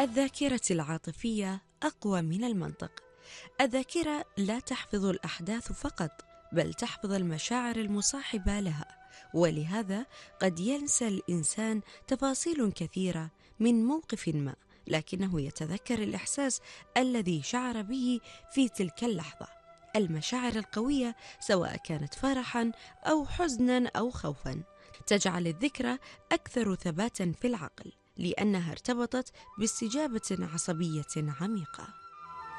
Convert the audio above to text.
الذاكرة العاطفية أقوى من المنطق. الذاكرة لا تحفظ الأحداث فقط، بل تحفظ المشاعر المصاحبة لها، ولهذا قد ينسى الإنسان تفاصيل كثيرة من موقف ما، لكنه يتذكر الإحساس الذي شعر به في تلك اللحظة. المشاعر القوية سواء كانت فرحا أو حزنا أو خوفا تجعل الذكرى أكثر ثباتا في العقل، لأنها ارتبطت باستجابة عصبية عميقة.